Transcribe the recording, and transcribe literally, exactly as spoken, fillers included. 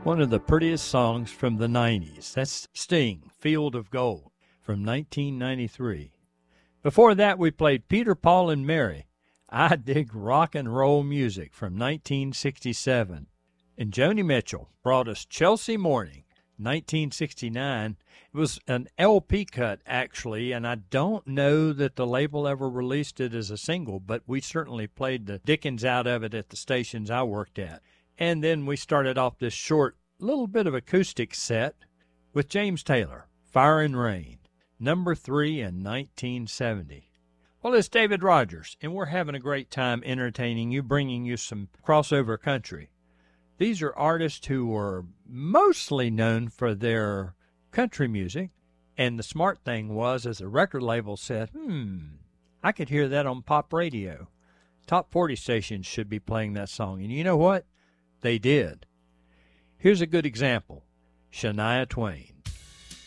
One of the prettiest songs from the nineties. That's Sting, Field of Gold, from nineteen ninety-three. Before that, we played Peter, Paul, and Mary, I Dig Rock and Roll Music, from nineteen sixty-seven. And Joni Mitchell brought us Chelsea Morning, nineteen sixty-nine. It was an L P cut, actually, and I don't know that the label ever released it as a single, but we certainly played the dickens out of it at the stations I worked at. And then we started off this short little bit of acoustic set with James Taylor, Fire and Rain, number three in nineteen seventy. Well, it's David Rogers, and we're having a great time entertaining you, bringing you some crossover country. These are artists who were mostly known for their country music, and the smart thing was, as the record label said, hmm, I could hear that on pop radio. Top forty stations should be playing that song, and you know what? They did. Here's a good example, Shania Twain.